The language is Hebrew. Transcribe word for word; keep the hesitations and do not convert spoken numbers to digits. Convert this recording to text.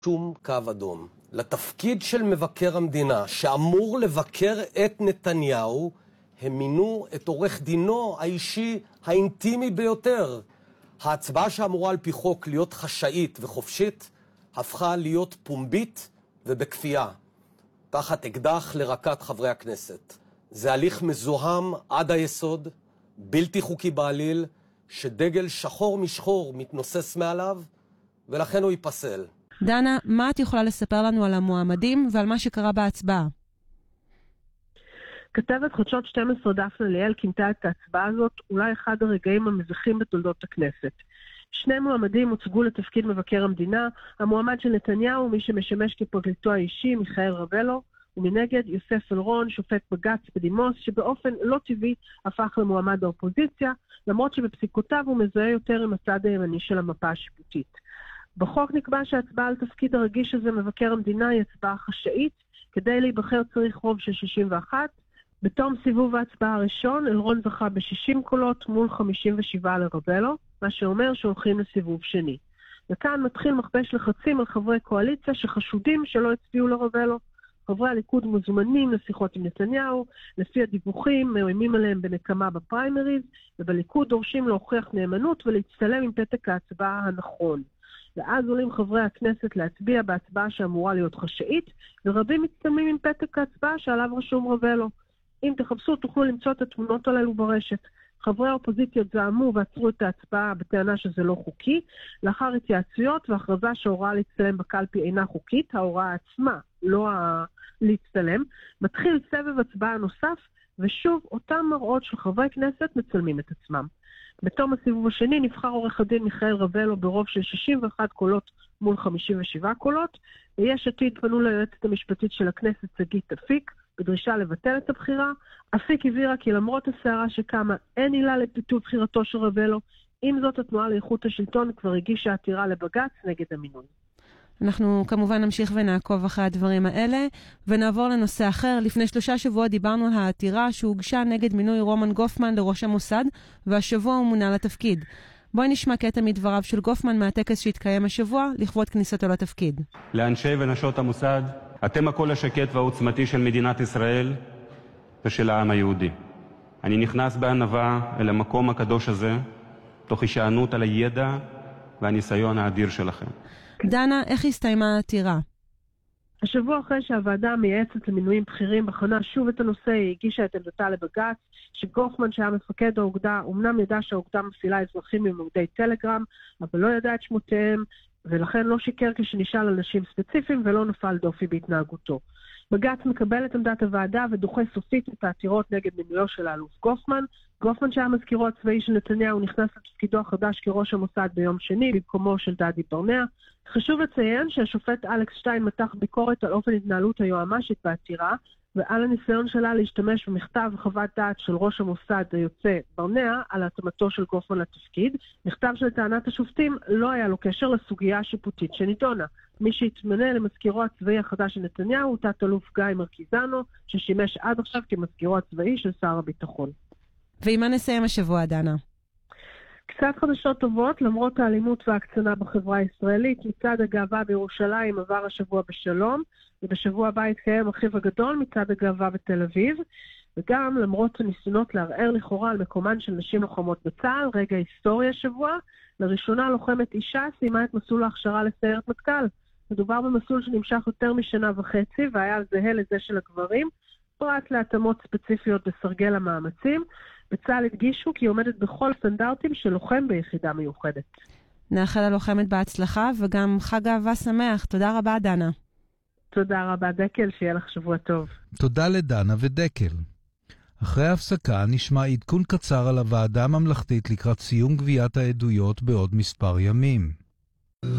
שום קו אדום. לתפקיד של מבקר המדינה, שאמור לבקר את נתניהו, הם מינו את עורך דינו האישי האינטימי ביותר. ההצבעה שאמורה על פי חוק להיות חשאית וחופשית, הפכה להיות פומבית ובכפייה, תחת אקדח לרקת חברי הכנסת. זה הליך מזוהם עד היסוד, בלתי חוקי בעליל, שדגל שחור משחור מתנוסס מעליו, ולכן הוא ייפסל. דנה, מה את יכולה לספר לנו על המועמדים ועל מה שקרה בהצבעה? כתבת חדשות שתים עשרה דפנה ליאל כינתה את ההצבעה הזאת אולי אחד הרגעים המזכים בתולדות הכנסת. שני מועמדים הוצגו לתפקיד מבקר המדינה, המועמד של נתניהו, מי שמשמש כפרקליטו האישי, מיכאל רבלו, ומנגד יוסף אלרון, שופט בג"ץ בדימוס, שבאופן לא טבעי הפך למועמד האופוזיציה, למרות שבפסיקותיו הוא מזוהה יותר עם הצד הימני של המפה השיפוטית. בחוק נקבע שההצבעה על תפקיד הרגיש הזה מבקר המדינה היא הצבעה חשאית, כדי להיבחר צריך רוב של שישים ואחת. בתום סיבוב ההצבעה הראשון, אלרון זכה ב-שישים קולות מול חמישים ושבע לרבלו, מה שאומר שהולכים לסיבוב שני. וכאן מתחיל מכבש לחצים על חברי קואליציה שחשודים שלא הצביעו לרבלו. חברי הליכוד מוזמנים לשיחות עם נתניהו, לפי הדיווחים מאוימים עליהם בנקמה בפריימריז, ובליכוד דורשים להוכיח נאמנות ולהצטלם עם פתק ההצבעה הנכון. ואז עולים חברי הכנסת להצביע בהצבעה שאמורה להיות חשאית, ורבים מצטלמים עם פתק ההצבעה שעליו רשום רבלו. אם תחפשו תוכלו למצוא את התמונות הללו ברשת. חברי האופוזיציות זעמו ועצרו את ההצבעה בטענה שזה לא חוקי, לאחר התייעצויות והכרזה שההוראה להצטלם בקלפי אינה חוקית, ההוראה עצמה, לא ה... להצטלם, מתחיל סבב הצבעה נוסף, ושוב אותם מראות של חברי כנסת מצלמים את עצמם. בתום הסיבוב השני נבחר עורך הדין מיכאל רבלו ברוב של שישים ואחת קולות מול חמישים ושבע קולות, ויש עתיד פנו ליועצת המשפטית של הכנסת שגית אפיק, בדרישה לבטל את הבחירה. אפיק הבהירה כי למרות הסערה שקמה אין עילה לביטול בחירתו של רבלו, עם זאת התנועה לאיכות השלטון כבר הגישה עתירה לבג"ץ נגד המינוי. אנחנו כמובן נמשיך ונעקוב אחרי הדברים האלה, ונעבור לנושא אחר. לפני שלושה שבועות דיברנו על העתירה שהוגשה נגד מינוי רומן גופמן לראש המוסד, והשבוע הוא מונה לתפקיד. בואי נשמע קטע מדבריו של גופמן מהטקס שהתקיים השבוע לכבוד כניסתו לתפקיד. לאנשי ונשות המוסד, אתם הקול השקט והעוצמתי של מדינת ישראל ושל העם היהודי. אני נכנס בענווה אל המקום הקדוש הזה, תוך הישענות על הידע והניסיון האדיר שלכם. דנה, איך הסתיימה העתירה? השבוע אחרי שהוועדה המייעצת למינויים בכירים בחנה שוב את הנושא, היא הגישה את עמדתה לבג"ץ, שגופמן שהיה מפקד האוגדה, אמנם ידע שהאוגדה מפעילה אזרחים ממוקדי טלגרם, אבל לא ידע את שמותיהם, ולכן לא שיקר כשנשאל על אנשים ספציפיים ולא נפל דופי בהתנהגותו. בג"ץ מקבל את עמדת הוועדה ודוחה סופית את העתירות נגד מינויו של האלוף גופמן. גופמן שהיה מזכירו הצבאי של נתניהו נכנס לתפקידו החדש כראש המוסד ביום שני במקומו של דדי ברנע. חשוב לציין שהשופט אלכס שטיין מתח ביקורת על אופן התנהלות היועמ"שית בעתירה, ועל הניסיון שלה להשתמש במכתב וחוות דעת של ראש המוסד היוצא ברנע על התאמתו של גופמן לתפקיד. מכתב של טענת השופטים לא היה לו קשר לסוגיה השיפוטית שנידונה. מי שהתמנה למזכירו הצבאי החדש של נתניהו הוא תת-אלוף גיא מרקיזנו, ששימש עד עכשיו כמזכירו הצבאי של שר הביטחון. ועם מה נסיים השבוע, דנה? קצת חדשות טובות, למרות האלימות וההקצנה בחברה הישראלית, מצעד הגאווה בירושלים עבר השבוע בשלום, ובשבוע הבא התקיים אחיו הגדול מצעד הגאווה בתל אביב, וגם למרות הניסיונות לערער לכאורה על מקומן של נשים לוחמות בצה"ל, רגע היסטורי השבוע, לראשונה לוחמת אישה סיימה את מסלול ההכשרה לסיירת מטכ"ל. מדובר במסלול שנמשך יותר משנה וחצי, והיה זהה לזה של הגברים, פרט להתאמות ספציפיות בסרגל המאמצים. בצה"ל הדגישו כי היא עומדת בכל סטנדרטים של לוחם ביחידה מיוחדת. נאחל הלוחמת בהצלחה וגם חג אהבה שמח. תודה רבה, דנה. תודה רבה, דקל, שיהיה לך שבוע טוב. תודה לדנה ודקל. אחרי ההפסקה נשמע עדכון קצר על הוועדה הממלכתית לקראת סיום גביית העדויות בעוד מספר ימים.